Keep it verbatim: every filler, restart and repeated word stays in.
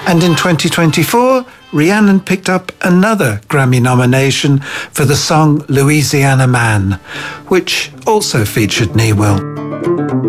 And in twenty twenty-four, Rhiannon picked up another Grammy nomination for the song Louisiana Man, which also featured Knee Will.